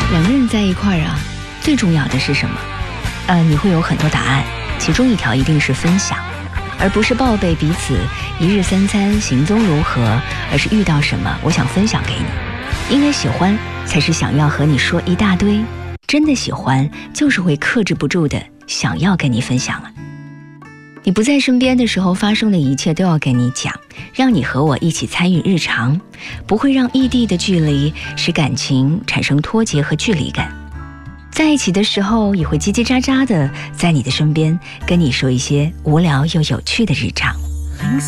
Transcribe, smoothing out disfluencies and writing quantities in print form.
两个人在一块儿啊，最重要的是什么？你会有很多答案，其中一条一定是分享，而不是报备彼此一日三餐行踪如何，而是遇到什么我想分享给你。因为喜欢才是想要和你说一大堆，真的喜欢就是会克制不住的想要跟你分享啊。你不在身边的时候发生的一切都要跟你讲，让你和我一起参与日常，不会让异地的距离使感情产生脱节和距离感。在一起的时候也会叽叽喳喳的在你的身边跟你说一些无聊又有趣的日常。